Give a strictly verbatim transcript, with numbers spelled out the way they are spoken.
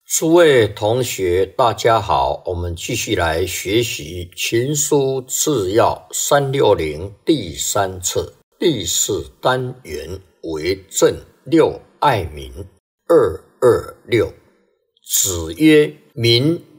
诸位同学，大家好，我们继续来学习《秦书治要三六零》第三册第四单元为政六爱民。二二六，子曰：民